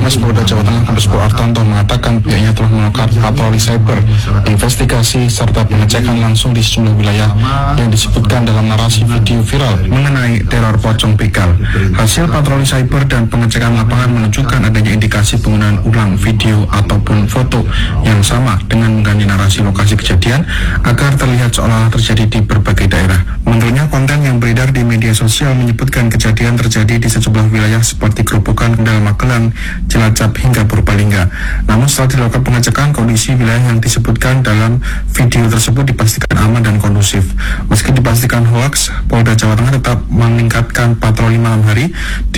Humas Polda Jawa Tengah Kombes Pol Artanto mengatakan pihaknya telah melakukan patroli cyber, investigasi serta pengecekan langsung di sejumlah wilayah yang disebutkan dalam narasi video viral mengenai teror pocong begal. Hasil patroli cyber dan pengecekan lapangan menunjukkan adanya indikasi penggunaan ulang video ataupun foto yang sama dengan mengganti narasi lokasi kejadian agar terlihat seolah terjadi di berbagai daerah. Menurutnya, konten yang beredar di media sosial menyebutkan kejadian terjadi di sejumlah wilayah seperti Gerobokan, Kendal, Magelang, Cilacap hingga Purbalingga. Namun setelah dilakukan pengecekan, kondisi wilayah yang disebutkan dalam video tersebut dipastikan aman dan kondusif. Meski dipastikan hoaks, Polda Jawa Tengah tetap meningkatkan patroli malam hari